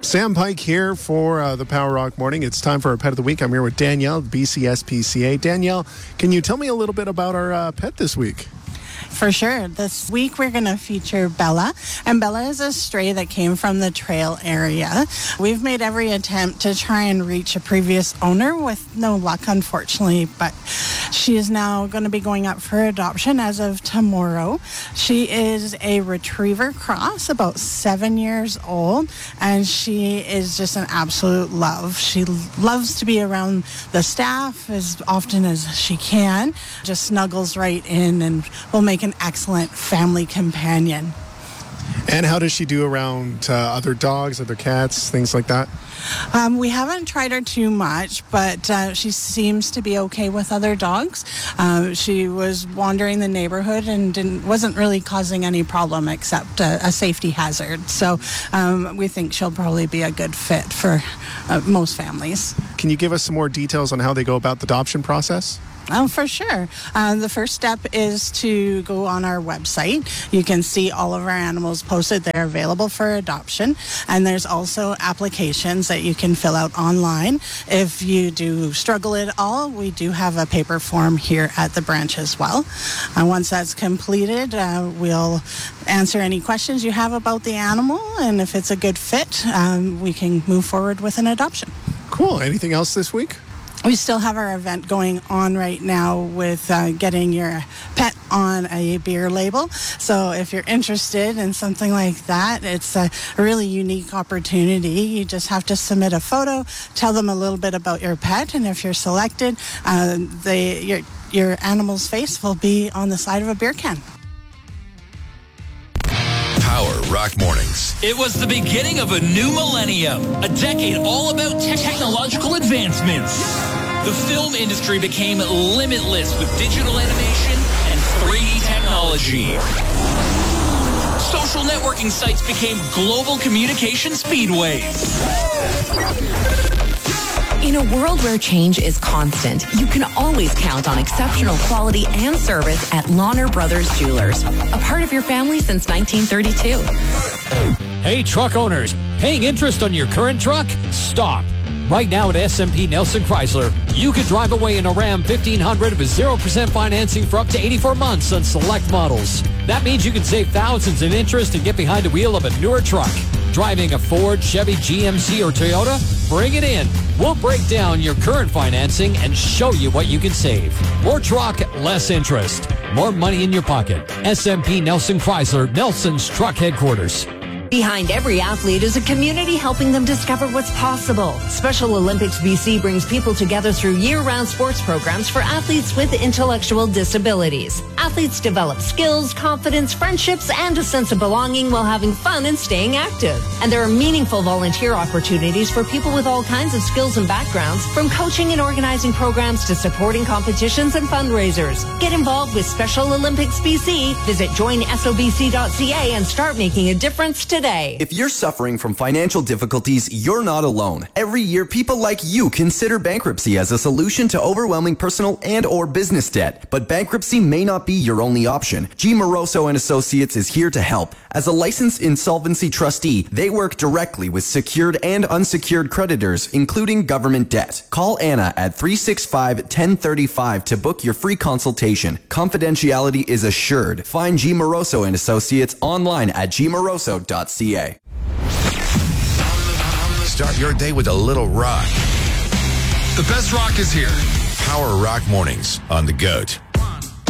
Sam Pike here for the Power Rock Morning. It's time for our Pet of the Week. I'm here with Danielle, BCSPCA. Danielle, can you tell me a little bit about our pet this week? For sure. This week we're going to feature Bella, and Bella is a stray that came from the trail area. We've made every attempt to try and reach a previous owner with no luck, unfortunately, but she is now going to be going up for adoption as of tomorrow. She is a retriever cross, about 7 years old, and she is just an absolute love. She loves to be around the staff as often as she can, just snuggles right in and will make an excellent family companion. And how does she do around other dogs, other cats, things like that? We haven't tried her too much, but she seems to be okay with other dogs. She was wandering the neighborhood and wasn't really causing any problem except a safety hazard. So we think she'll probably be a good fit for most families. Can you give us some more details on how they go about the adoption process? Oh, for sure. The first step is to go on our website. You can see all of our animals posted. They're available for adoption. And there's also applications that you can fill out online. If you do struggle at all, we do have a paper form here at the branch as well. Once that's completed, we'll answer any questions you have about the animal. And if it's a good fit, we can move forward with an adoption. Cool. Anything else this week? We still have our event going on right now with getting your pet on a beer label. So if you're interested in something like that, it's a really unique opportunity. You just have to submit a photo, tell them a little bit about your pet, and if you're selected, your animal's face will be on the side of a beer can. Power Rock Mornings. It was the beginning of a new millennium, a decade all about technological advancements. The film industry became limitless with digital animation and 3D technology. Social networking sites became global communication speedways. In a world where change is constant, you can always count on exceptional quality and service at Lawner Brothers Jewelers, a part of your family since 1932. Hey, truck owners, paying interest on your current truck? Stop. Right now at SMP Nelson Chrysler, you could drive away in a Ram 1500 with 0% financing for up to 84 months on select models. That means you can save thousands in interest and get behind the wheel of a newer truck. Driving a Ford, Chevy, GMC, or Toyota? Bring it in. We'll break down your current financing and show you what you can save. More truck, less interest. More money in your pocket. SMP Nelson Chrysler, Nelson's truck headquarters. Behind every athlete is a community helping them discover what's possible. Special Olympics BC brings people together through year-round sports programs for athletes with intellectual disabilities. Athletes develop skills, confidence, friendships, and a sense of belonging while having fun and staying active. And there are meaningful volunteer opportunities for people with all kinds of skills and backgrounds, from coaching and organizing programs to supporting competitions and fundraisers. Get involved with Special Olympics BC. Visit joinsobc.ca and start making a difference today. If you're suffering from financial difficulties, you're not alone. Every year, people like you consider bankruptcy as a solution to overwhelming personal and or business debt. But bankruptcy may not be your only option. G. Moroso and Associates is here to help. As a licensed insolvency trustee, they work directly with secured and unsecured creditors, including government debt. Call Anna at 365-1035 to book your free consultation. Confidentiality is assured. Find G. Moroso and Associates online at gmoroso.ca. Start your day with a little rock. The best rock is here. Power Rock Mornings on the GOAT.